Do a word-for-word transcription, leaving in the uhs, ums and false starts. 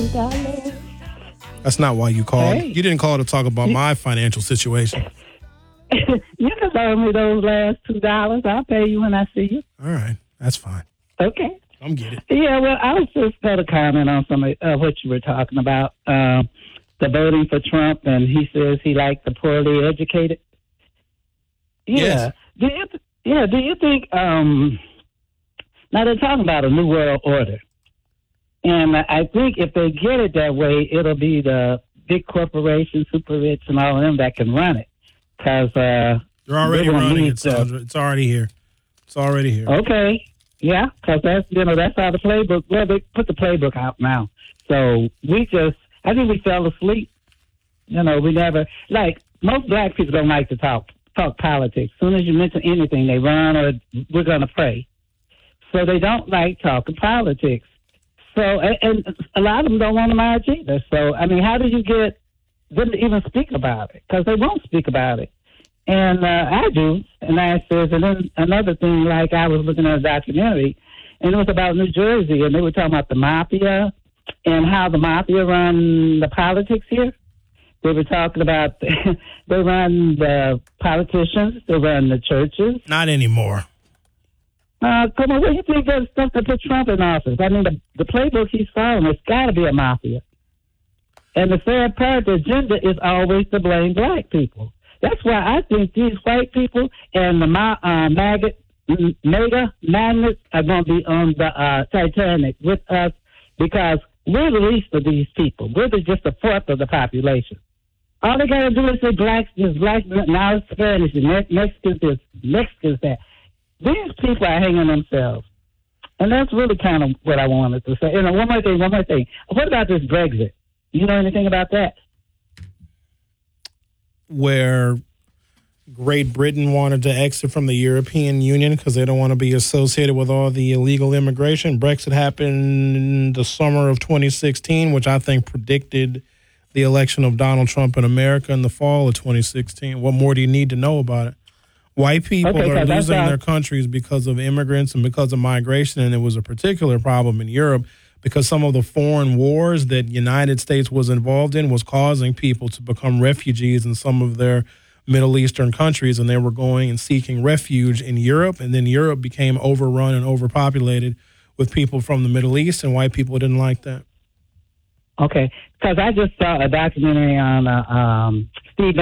Darling. That's not why you called. Hey. You didn't call to talk about my financial situation. You can loan me those last two dollars. I'll pay you when I see you. All right. That's fine. Okay. I'm get it. Yeah, well, I was just going to comment on some of uh, what you were talking about. Um, the voting for Trump, and he says he liked the poorly educated. Yeah. Yes. Do you, yeah, do you think, um, now they're talking about a new world order. And I think if they get it that way, it'll be the big corporations, super rich, and all of them that can run it. Because uh, They're already they running need it, Sandra. It's already here. It's already here. Okay, yeah, because that's you know that's how the playbook. Well, they put the playbook out now, so we just I think we fell asleep. You know, we never like most black people don't like to talk talk politics. As soon as you mention anything, they run or we're going to pray. So they don't like talking politics. So and, and a lot of them don't want to march either. So I mean, how do you get them to even speak about it? Because they won't speak about it. And uh, I do, and I says, and then another thing, like I was looking at a documentary, and it was about New Jersey, and they were talking about the mafia and how the mafia run the politics here. They were talking about they run the politicians, they run the churches. Not anymore. Uh, come on, what do you think does stuff to put Trump in office? I mean, the, the playbook he's following, it's got to be a mafia. And the sad part, the agenda is always to blame black people. That's why I think these white people and the uh, maggot, mega magnets are going to be on the uh, Titanic with us because we're the least of these people. We're the, just a fourth of the population. All they got to do is say blacks, this black, now it's Spanish, and Mexicans this, Mexicans that. These people are hanging themselves. And that's really kind of what I wanted to say. And one more thing, one more thing. What about this Brexit? You know anything about that? Where Great Britain wanted to exit from the European Union because they don't want to be associated with all the illegal immigration. Brexit happened in the summer of twenty sixteen, which I think predicted the election of Donald Trump in America in the fall of twenty sixteen. What more do you need to know about it? White people okay, are losing uh, their countries because of immigrants and because of migration, and it was a particular problem in Europe because some of the foreign wars that United States was involved in was causing people to become refugees in some of their Middle Eastern countries, and they were going and seeking refuge in Europe, and then Europe became overrun and overpopulated with people from the Middle East, and white people didn't like that. Okay, because I just saw a documentary on uh, um, Steve